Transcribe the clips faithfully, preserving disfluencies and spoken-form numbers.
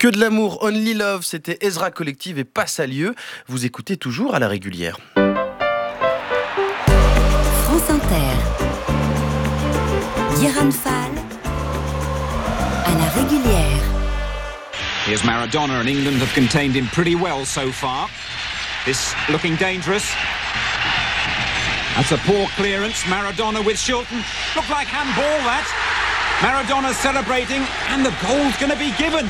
Que de l'amour, Only Love, c'était Ezra Collective et Passe à lieu. Vous écoutez toujours à la régulière. France Inter. Guérin Fall à la régulière. Here's Maradona, and England have contained him pretty well so far. This looking dangerous. That's a poor clearance. Maradona with Shilton. Looked like handball, that. Maradona celebrating, and the goal's going to be given.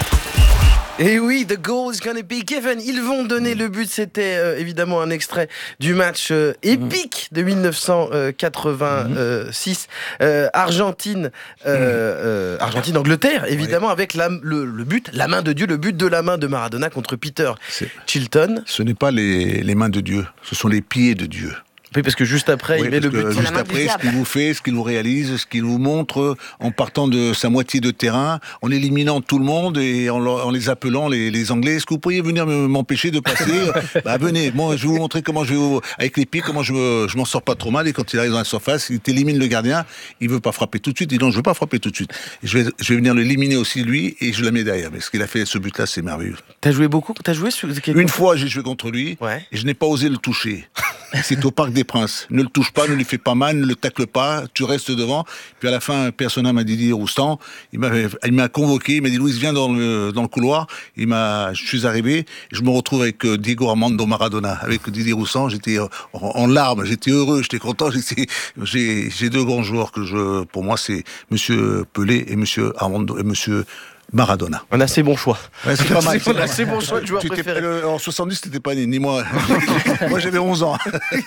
Et oui, the goal is gonna be given. Ils vont donner le but. C'était euh, évidemment un extrait du match euh, épique de dix-neuf cent quatre-vingt-six. Euh, Argentine, euh, euh, Argentine-Angleterre, évidemment, oui. avec la, le, le but, la main de Dieu, le but de la main de Maradona contre Peter C'est... Chilton. Ce n'est pas les, les mains de Dieu, ce sont les pieds de Dieu. Oui, parce que juste après, oui, il met le but. Juste après, ce qu'il vous fait, ce qu'il vous réalise, ce qu'il vous montre, en partant de sa moitié de terrain, en éliminant tout le monde et en, en les appelant les, les Anglais. Est-ce que vous pourriez venir m'empêcher de passer? Bah venez, moi je vais vous montrer comment je vais vous, avec les pieds, comment je, me, je m'en sors pas trop mal. Et quand il arrive dans la surface, il élimine le gardien, il veut pas frapper tout de suite. Il dit non, je veux pas frapper tout de suite. Et je vais, je vais venir l'éliminer aussi lui et je la mets derrière. Mais ce qu'il a fait, ce but-là, c'est merveilleux. T'as joué beaucoup? T'as joué sur... Une fois, j'ai joué contre lui ouais. et je n'ai pas osé le toucher. C'est au Parc des Princes. Ne le touche pas, ne lui fais pas mal, ne le tacle pas, tu restes devant. Puis à la fin, Persona m'a dit, Didier Roustan, il m'a, il m'a convoqué, il m'a dit, Louis, viens dans le, dans le couloir. Il m'a, je suis arrivé, je me retrouve avec Diego Armando Maradona, avec Didier Roustan, j'étais en, en larmes, j'étais heureux, j'étais content, j'étais, j'ai, j'ai deux grands joueurs que je, pour moi, c'est Monsieur Pelé et Monsieur Armando, et Monsieur Maradona. Un assez bon choix. Ouais, c'est pas mal. C'est un assez bon choix de joueur préféré. Euh, en soixante-dix, t'étais pas né, ni moi. Moi, j'avais onze ans.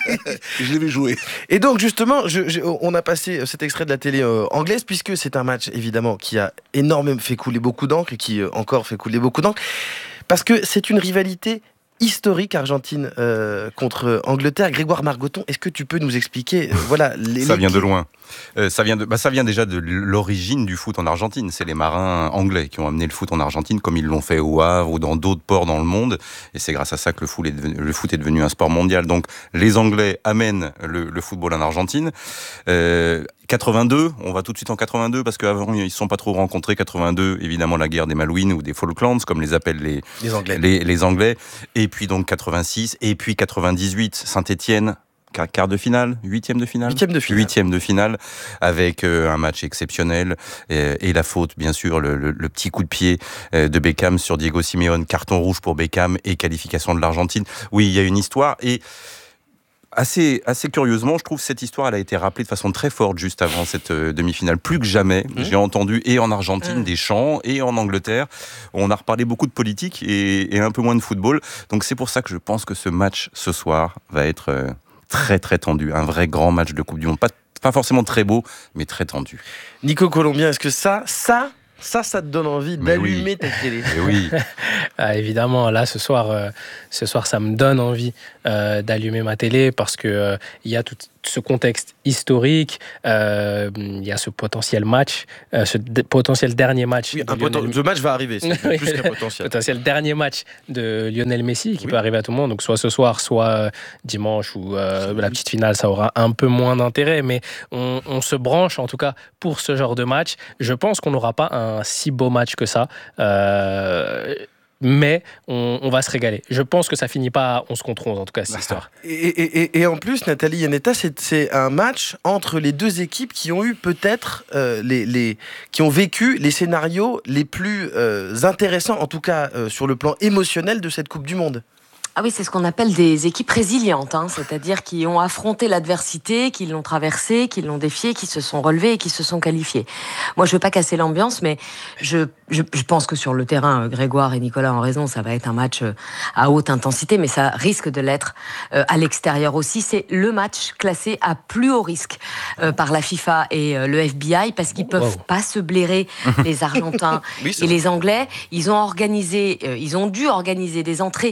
Je l'avais joué. Et donc, justement, je, je, on a passé cet extrait de la télé euh, anglaise, puisque c'est un match, évidemment, qui a énormément fait couler beaucoup d'encre et qui euh, encore fait couler beaucoup d'encre. Parce que c'est une rivalité historique, Argentine euh, contre Angleterre. Grégoire Margoton, est-ce que tu peux nous expliquer euh, voilà, les, ça vient de loin. Euh, ça, vient de, bah, ça vient déjà de l'origine du foot en Argentine. C'est les marins anglais qui ont amené le foot en Argentine, comme ils l'ont fait au Havre ou dans d'autres ports dans le monde. Et c'est grâce à ça que le foot est devenu, le foot est devenu un sport mondial. Donc les Anglais amènent le, le football en Argentine. Euh, quatre-vingt-deux, on va tout de suite en quatre-vingt-deux parce qu'avant ils ne se sont pas trop rencontrés. quatre-vingt-deux, évidemment la guerre des Malouines ou des Falklands, comme les appellent les, les Anglais. Les, les Anglais. Et puis donc quatre-vingt-six, et puis quatre-vingt-dix-huit, Saint-Étienne. Quart de finale, huitième de finale, huitième de finale, huitième de finale, avec euh, un match exceptionnel et, et la faute, bien sûr, le, le, le petit coup de pied euh, de Beckham sur Diego Simeone, carton rouge pour Beckham et qualification de l'Argentine. Oui, il y a une histoire et assez, assez curieusement, je trouve que cette histoire, elle a été rappelée de façon très forte juste avant cette euh, demi-finale. Plus que jamais, mmh. j'ai entendu et en Argentine mmh. des chants et en Angleterre. On a reparlé beaucoup de politique et, et un peu moins de football. Donc c'est pour ça que je pense que ce match ce soir va être euh, très très tendu, un vrai grand match de Coupe du Monde, pas, pas forcément très beau, mais très tendu. Nico Colombien, est-ce que ça, ça, ça, ça te donne envie mais d'allumer oui. ta télé? Mais oui. Ah, évidemment, là ce soir, euh, ce soir, ça me donne envie euh, d'allumer ma télé parce que euh, il y a tout ce contexte historique, euh, il y a ce potentiel match, euh, ce d- potentiel dernier match. Oui, un poten- le match va arriver, c'est plus qu'un potentiel. Potentiel dernier match de Lionel Messi qui oui. peut arriver à tout le monde, donc soit ce soir, soit dimanche ou euh, la petite finale, ça aura un peu moins d'intérêt, mais on, on se branche en tout cas pour ce genre de match. Je pense qu'on n'aura pas un si beau match que ça. Euh, mais on, on va se régaler. Je pense que ça finit pas à onze contre onze, en tout cas, cette histoire. Et, et, et, et en plus, Nathalie Yanetta, c'est, c'est un match entre les deux équipes qui ont eu peut-être, euh, les, les, qui ont vécu les scénarios les plus euh, intéressants, en tout cas euh, sur le plan émotionnel de cette Coupe du Monde. Ah oui, c'est ce qu'on appelle des équipes résilientes, hein, c'est-à-dire qui ont affronté l'adversité, qui l'ont traversée, qui l'ont défiée, qui se sont relevées et qui se sont qualifiées. Moi, je veux pas casser l'ambiance, mais je, je, je pense que sur le terrain, Grégoire et Nicolas ont raison, ça va être un match à haute intensité, mais ça risque de l'être euh, à l'extérieur aussi. C'est le match classé à plus haut risque euh, par la FIFA et euh, le F B I, parce qu'ils peuvent wow. pas se blairer, les Argentins oui, et les Anglais. Ils ont organisé, euh, ils ont dû organiser des entrées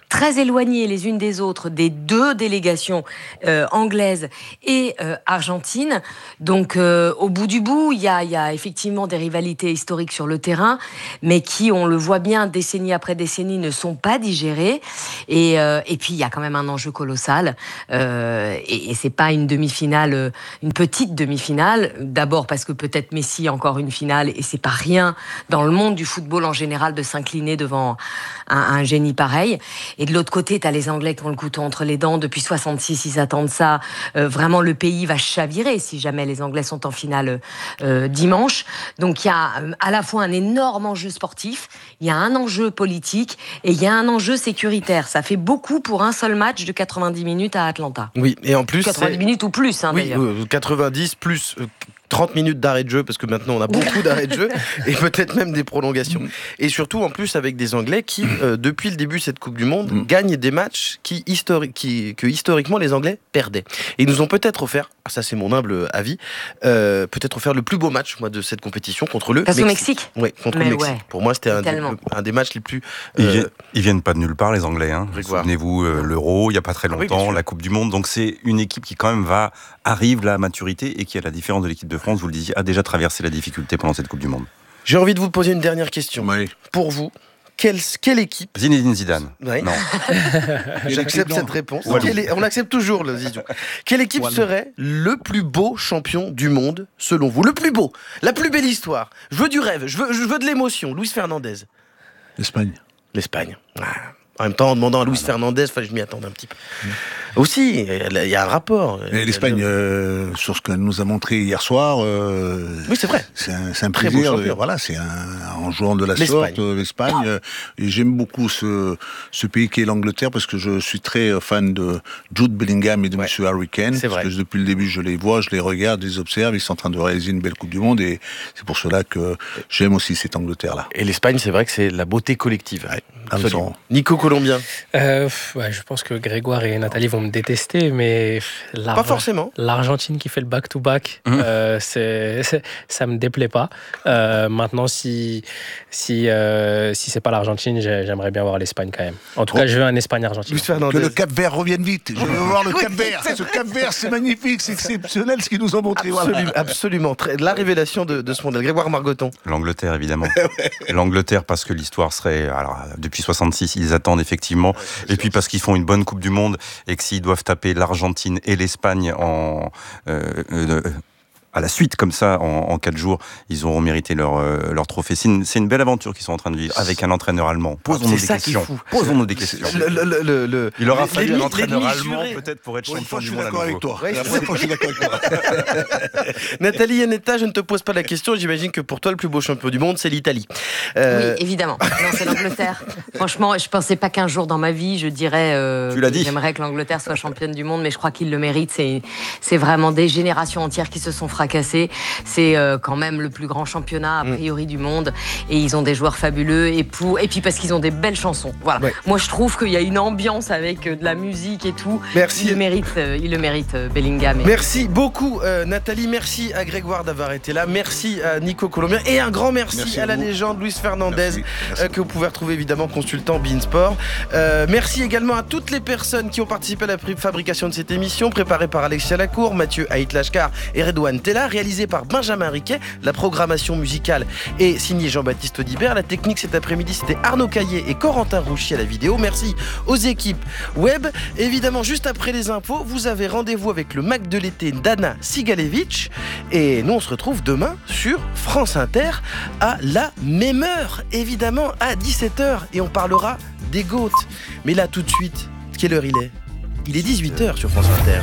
très éloignées les unes des autres des deux délégations euh, anglaises et euh, argentines. Donc, euh, au bout du bout, il y a, y a effectivement des rivalités historiques sur le terrain, mais qui, on le voit bien, décennie après décennie, ne sont pas digérées. Et, euh, et puis, il y a quand même un enjeu colossal. Euh, et, et c'est pas une demi-finale, une petite demi-finale. D'abord parce que peut-être Messi a encore une finale, et c'est pas rien dans le monde du football en général de s'incliner devant un, un génie pareil. Et de l'autre côté, t'as les Anglais qui ont le couteau entre les dents. Depuis soixante-six, ils attendent ça. Euh, vraiment, le pays va chavirer si jamais les Anglais sont en finale euh, dimanche. Donc, il y a à la fois un énorme enjeu sportif, il y a un enjeu politique et il y a un enjeu sécuritaire. Ça fait beaucoup pour un seul match de quatre-vingt-dix minutes à Atlanta. Oui, et en plus... quatre-vingt-dix c'est... minutes ou plus, hein, oui, d'ailleurs. euh, quatre-vingt-dix plus... Euh, trente minutes d'arrêt de jeu, parce que maintenant on a beaucoup d'arrêts de jeu, et peut-être même des prolongations. Et surtout, en plus, avec des Anglais qui, euh, depuis le début de cette Coupe du Monde, mm. gagnent des matchs qui, histori- qui, que historiquement les Anglais perdaient. Et ils nous ont peut-être offert, ça c'est mon humble avis, euh, peut-être offert le plus beau match moi, de cette compétition contre le Face Mexique. au Mexique. Oui, contre Mais le Mexique. ouais, Pour moi, c'était un des, un des matchs les plus... Euh... Ils, viennent, ils viennent pas de nulle part, les Anglais. Hein. Souvenez-vous, euh, l'Euro, il y a pas très longtemps, ah oui, la Coupe du Monde. Donc c'est une équipe qui quand même va arrive là à maturité et qui, à la différence de l'équipe de France, vous le disiez, a déjà traversé la difficulté pendant cette Coupe du Monde. J'ai envie de vous poser une dernière question. Oui. Pour vous, quelle, quelle équipe... Zinedine Zidane. Oui. Non. J'accepte cette réponse. Quelle, on accepte toujours le Zizou. Quelle équipe Walou. serait le plus beau champion du monde, selon vous? Le plus beau, la plus belle histoire. Je veux du rêve, je veux, je veux de l'émotion. Luis Fernandez. L'Espagne. L'Espagne. Ah. En même temps, en demandant à Luis ah Fernandez, je m'y attendais un petit peu. Mmh. Aussi, il y a un rapport. Et l'Espagne, euh, sur ce qu'elle nous a montré hier soir, euh, oui, c'est vrai. C'est un, c'est un plaisir. De, voilà, c'est un, en jouant de la l'Espagne. sorte, euh, l'Espagne. Euh, et j'aime beaucoup ce, ce pays qui est l'Angleterre parce que je suis très fan de Jude Bellingham et de ouais. Monsieur Harry Kane. C'est parce vrai. Que depuis le début, je les vois, je les regarde, je les observe. Ils sont en train de réaliser une belle Coupe du Monde et c'est pour cela que j'aime aussi cette Angleterre-là. Et l'Espagne, c'est vrai que c'est la beauté collective. Ouais. Absolument. Nico Colombien. Euh, ouais, je pense que Grégoire et Nathalie vont me détester, mais pas forcément. L'Argentine qui fait le back-to-back, mmh. euh, c'est, c'est, ça me déplaît pas. Euh, maintenant, si si euh, si c'est pas l'Argentine, j'aimerais bien voir l'Espagne quand même. En tout oh. cas, je veux un Espagne-Argentine. Que le Cap-Vert revienne vite. Je veux voir le Cap-Vert. Ce Cap-Vert, c'est magnifique, c'est exceptionnel ce qu'ils nous ont montré. Absolument, voilà. absolument. La révélation de, de ce mondial. Grégoire Margoton. L'Angleterre, évidemment. ouais. L'Angleterre parce que l'histoire serait. Alors, depuis soixante-six, ils attendent effectivement. Ouais, et puis parce qu'ils font une bonne Coupe du Monde et que s'ils doivent taper l'Argentine et l'Espagne en euh, euh, à la suite comme ça en, en quatre jours, ils auront mérité leur euh, leur trophée. C'est une, c'est une belle aventure qu'ils sont en train de vivre avec un entraîneur allemand. Posons-nous des questions. Posons-nous des questions. Le, le, le, le, Il aura fallu un entraîneur allemand peut-être pour être champion du monde. Je suis d'accord avec toi. Ouais, je suis d'accord avec toi. Nathalie Yanetta, je ne te pose pas la question. J'imagine que pour toi, le plus beau champion du monde, c'est l'Italie. Euh... Oui, évidemment. Non, c'est l'Angleterre. Franchement, je pensais pas qu'un jour dans ma vie, je dirais. Euh, tu l'as dit. J'aimerais que l'Angleterre soit championne du monde, mais je crois qu'ils le méritent. C'est, c'est vraiment des générations entières qui se sont fracassées. C'est euh, quand même le plus grand championnat a priori mmh. du monde, et ils ont des joueurs fabuleux. Et pour, et puis parce qu'ils ont des belles chansons. Voilà. Ouais. Moi, je trouve qu'il y a une ambiance avec euh, de la musique et tout. Merci. Il le mérite, euh, il le mérite, euh, Bellingham. Et... Merci beaucoup, euh, Nathalie. Merci à Grégoire d'avoir été là. Merci à Nico Colombien et un grand merci, merci à la légende Luis Fernandez, merci. Merci. Euh, que vous pouvez retrouver évidemment consultant Beansport. Euh, merci également à toutes les personnes qui ont participé à la fabrication de cette émission, préparée par Alexia Lacour, Mathieu Haït-Lashkar et Redouane Tella, réalisée par Benjamin Riquet. La programmation musicale est signée Jean-Baptiste Audibert. La technique cet après-midi, c'était Arnaud Caillé et Corentin Rouchy à la vidéo. Merci aux équipes web. Évidemment, juste après les infos, vous avez rendez-vous avec le Mac de l'été d'Anna Sigalevitch. Et nous, on se retrouve demain sur France Inter à la même heure, évidemment à dix-sept heures. Et on parlera des GOAT. Mais là, tout de suite, quelle heure il est ? Il est dix-huit heures sur France Inter.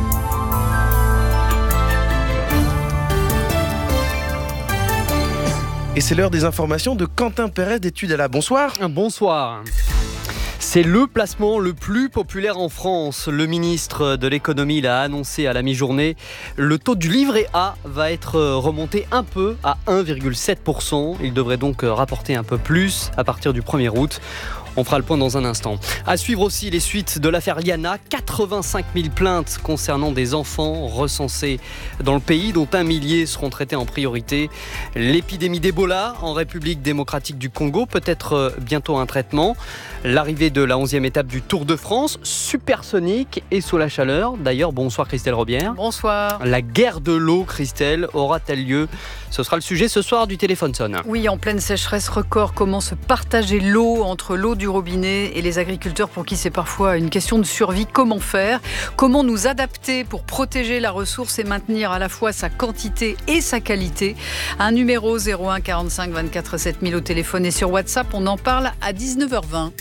Et c'est l'heure des informations de Quentin Pérez d'Études à la. Bonsoir. Bonsoir. C'est le placement le plus populaire en France. Le ministre de l'économie l'a annoncé à la mi-journée. Le taux du livret A va être remonté un peu à un virgule sept pour cent. Il devrait donc rapporter un peu plus à partir du premier août. On fera le point dans un instant. À suivre aussi les suites de l'affaire Liana. quatre-vingt-cinq mille plaintes concernant des enfants recensés dans le pays, dont un millier seront traités en priorité. L'épidémie d'Ebola en République démocratique du Congo, peut-être bientôt un traitement. L'arrivée de la onzième étape du Tour de France, supersonique et sous la chaleur. D'ailleurs, bonsoir Christelle Robière. Bonsoir. La guerre de l'eau, Christelle, aura-t-elle lieu ? Ce sera le sujet ce soir du téléphone sonne. Oui, en pleine sécheresse record, comment se partager l'eau entre l'eau du robinet et les agriculteurs pour qui c'est parfois une question de survie. Comment faire ? Comment nous adapter pour protéger la ressource et maintenir à la fois sa quantité et sa qualité ? Un numéro zéro un quarante-cinq vingt-quatre sept mille au téléphone et sur WhatsApp, on en parle à dix-neuf heures vingt.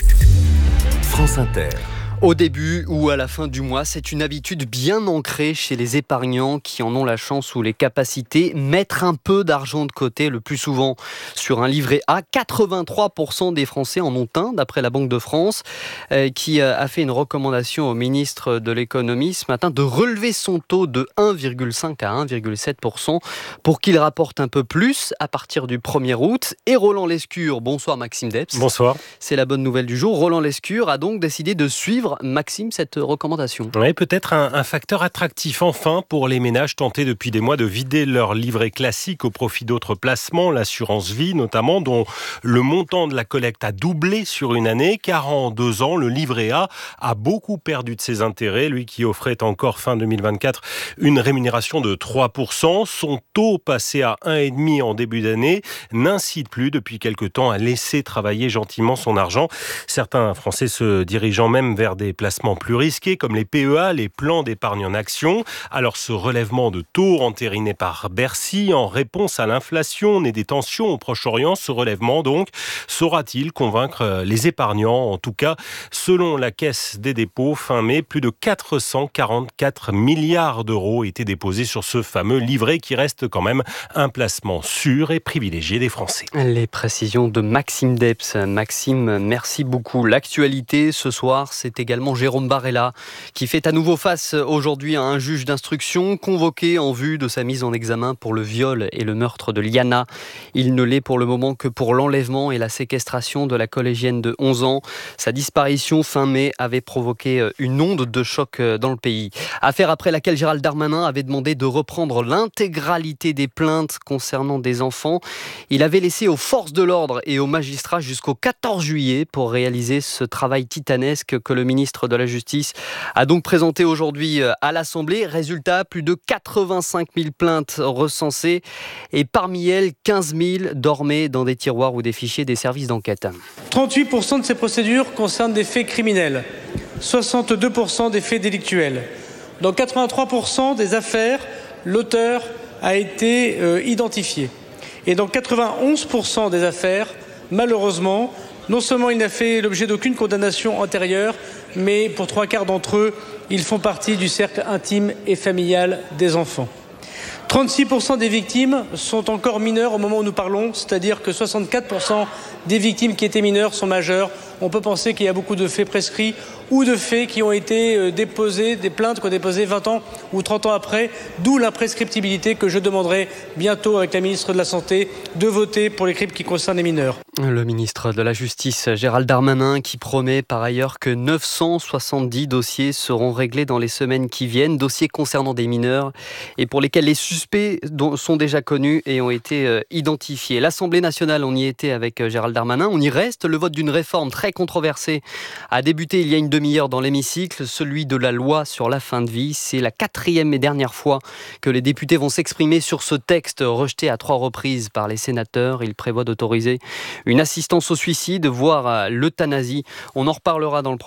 France Inter. Au début ou à la fin du mois, c'est une habitude bien ancrée chez les épargnants qui en ont la chance ou les capacités, mettre un peu d'argent de côté, le plus souvent sur un livret A. quatre-vingt-trois pour cent des Français en ont un, d'après la Banque de France, euh, qui a fait une recommandation au ministre de l'économie ce matin de relever son taux de un virgule cinq à un virgule sept pour cent pour qu'il rapporte un peu plus à partir du premier août. Et Roland Lescure, bonsoir Maxime Debs. Bonsoir. C'est la bonne nouvelle du jour. Roland Lescure a donc décidé de suivre, Maxime, cette recommandation. Oui, peut-être un, un facteur attractif enfin pour les ménages tentés depuis des mois de vider leur livret classique au profit d'autres placements, l'assurance vie notamment, dont le montant de la collecte a doublé sur une année, car en deux ans, le livret A a beaucoup perdu de ses intérêts, lui qui offrait encore fin deux mille vingt-quatre une rémunération de trois pour cent. Son taux passé à un virgule cinq en début d'année n'incite plus depuis quelque temps à laisser travailler gentiment son argent. Certains Français se dirigeant même vers des placements plus risqués comme les P E A, les plans d'épargne en action. Alors ce relèvement de taux entériné par Bercy en réponse à l'inflation née des tensions au Proche-Orient, ce relèvement donc saura-t-il convaincre les épargnants? En tout cas, selon la Caisse des dépôts, fin mai, plus de quatre cent quarante-quatre milliards d'euros étaient déposés sur ce fameux livret qui reste quand même un placement sûr et privilégié des Français. Les précisions de Maxime Debs. Maxime, merci beaucoup. L'actualité ce soir, c'est également Jérôme Barella qui fait à nouveau face aujourd'hui à un juge d'instruction convoqué en vue de sa mise en examen pour le viol et le meurtre de Liana. Il ne l'est pour le moment que pour l'enlèvement et la séquestration de la collégienne de onze ans. Sa disparition fin mai avait provoqué une onde de choc dans le pays. Affaire après laquelle Gérald Darmanin avait demandé de reprendre l'intégralité des plaintes concernant des enfants. Il avait laissé aux forces de l'ordre et aux magistrats jusqu'au quatorze juillet pour réaliser ce travail titanesque que le ministre de la Justice a donc présenté aujourd'hui à l'Assemblée. Résultat, plus de quatre-vingt-cinq mille plaintes recensées et parmi elles, quinze mille dormaient dans des tiroirs ou des fichiers des services d'enquête. trente-huit pour cent de ces procédures concernent des faits criminels, soixante-deux pour cent des faits délictuels. Dans quatre-vingt-trois pour cent des affaires, l'auteur a été euh, identifié. Et dans quatre-vingt-onze pour cent des affaires, malheureusement, non seulement il n'a fait l'objet d'aucune condamnation antérieure, mais pour trois quarts d'entre eux, ils font partie du cercle intime et familial des enfants. trente-six pour cent des victimes sont encore mineures au moment où nous parlons, c'est-à-dire que soixante-quatre pour cent des victimes qui étaient mineures sont majeures. On peut penser qu'il y a beaucoup de faits prescrits ou de faits qui ont été déposés, des plaintes qui ont été déposées vingt ans ou trente ans après, d'où l'imprescriptibilité que je demanderai bientôt avec la ministre de la Santé de voter pour les crimes qui concernent les mineurs. Le ministre de la Justice, Gérald Darmanin, qui promet par ailleurs que neuf cent soixante-dix dossiers seront réglés dans les semaines qui viennent, dossiers concernant des mineurs et pour lesquels les suspects sont déjà connus et ont été identifiés. L'Assemblée nationale, on y était avec Gérald Darmanin, on y reste. Le vote d'une réforme très controversée a débuté il y a une demi-heure dans l'hémicycle, celui de la loi sur la fin de vie. C'est la quatrième et dernière fois que les députés vont s'exprimer sur ce texte rejeté à trois reprises par les sénateurs. Il prévoit d'autoriser une assistance au suicide, voire à l'euthanasie. On en reparlera dans le